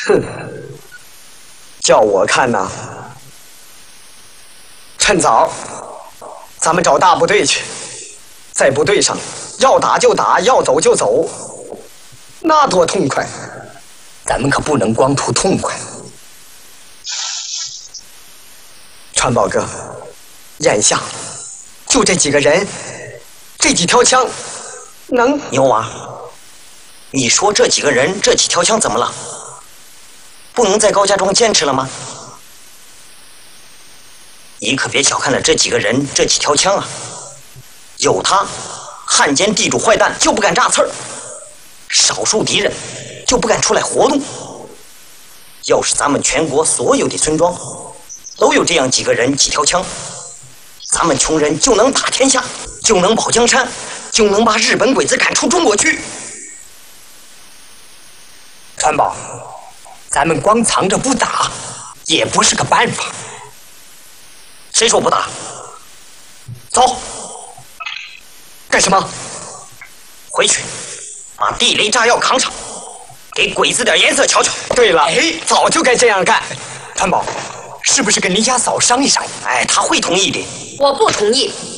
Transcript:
哼，叫我看呐，趁早，咱们找大部队去，在部队上要打就打，要走就走，那多痛快！ 咱们可不能光图痛快。 川宝哥，眼下就这几个人，这几条枪，能？ 牛娃，你说这几个人，这几条枪怎么了？不能在高家庄坚持了吗？你可别小看了这几个人，这几条枪啊！有他，汉奸地主坏蛋就不敢炸刺儿，少数敌人就不敢出来活动。要是咱们全国所有的村庄都有这样几个人几条枪，咱们穷人就能打天下，就能保江山，就能把日本鬼子赶出中国去。 川宝，咱们光藏着不打也不是个办法。 谁说不打？走！ 干什么？ 回去把地雷炸药扛上，给鬼子点颜色瞧瞧。 对了，早就该这样干。 川宝，是不是跟林家嫂商一商？ 哎，他会同意的。 我不同意。